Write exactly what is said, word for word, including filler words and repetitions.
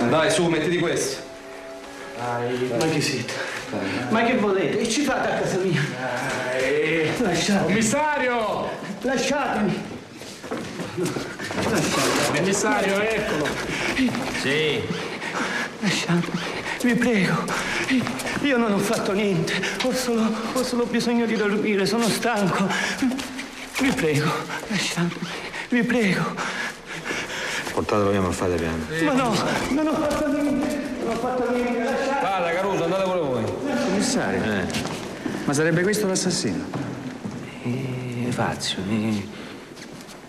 Dai, su, mettiti questo. Dai. Ma che siete? Ma che volete? E ci fate a casa mia? Dai. Lasciatemi. Commissario! Lasciatemi. Lasciatemi. Commissario, eccolo. Sì. Lasciatemi, vi prego. Io non ho fatto niente. Ho solo, ho solo bisogno di dormire. Sono stanco. Vi prego, lasciatemi. Vi prego. Portatelo via, ma fate piano. Ma no, non ho fatto niente. Non ho fatto niente. Lasciatemi. Vada, Caruso, andate pure voi. Commissario, Eh. ma sarebbe questo l'assassino? E Fazio, eh.